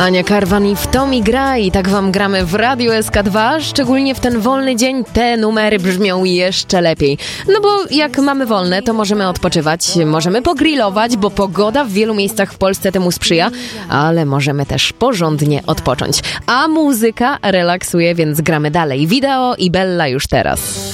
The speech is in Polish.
Ania Karwan i W to mi gra i tak wam gramy w Radiu SK2. Szczególnie w ten wolny dzień te numery brzmią jeszcze lepiej. No bo jak mamy wolne, to możemy odpoczywać, możemy pogrillować, bo pogoda w wielu miejscach w Polsce temu sprzyja, ale możemy też porządnie odpocząć. A muzyka relaksuje, więc gramy dalej. Wideo i Bella już teraz.